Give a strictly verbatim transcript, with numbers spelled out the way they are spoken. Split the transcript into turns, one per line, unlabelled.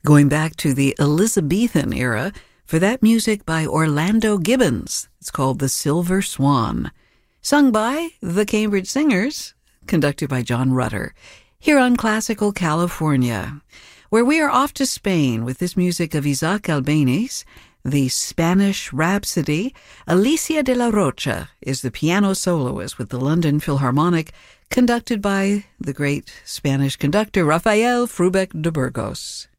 going back to the Elizabethan era for that music by Orlando Gibbons. It's called The Silver Swan, sung by the Cambridge Singers, conducted by John Rutter, here on Classical California, where we are off to Spain with this music of Isaac Albéniz, the Spanish Rhapsody. Alicia de la Rocha is the piano soloist with the London Philharmonic, conducted by the great Spanish conductor Rafael Frubec de Burgos.